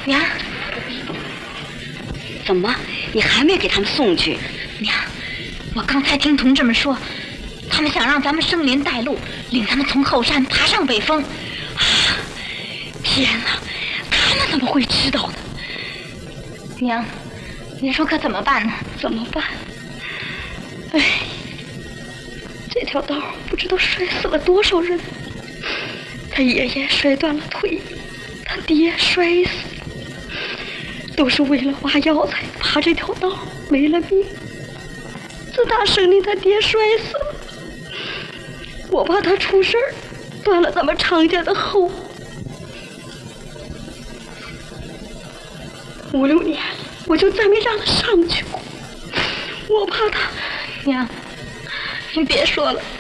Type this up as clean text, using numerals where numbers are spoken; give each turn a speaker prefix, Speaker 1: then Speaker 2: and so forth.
Speaker 1: 娘，
Speaker 2: 怎么，你还没给他们送去？
Speaker 1: 娘，我刚才听同志们说，他们想让咱们生林带路，领咱们从后山爬上北峰。天哪，他们怎么会知道的？娘，您说可怎么办呢？
Speaker 2: 怎么办？哎，这条道不知道摔死了多少人。他爷爷摔断了腿，他爹摔死了，都是为了挖药材爬这条道没了命。自打生林他爹摔死了，我怕他出事儿，断了咱们常家的后。5、6年了，我就再没让他上去过。我怕他。
Speaker 1: 娘，您别说了，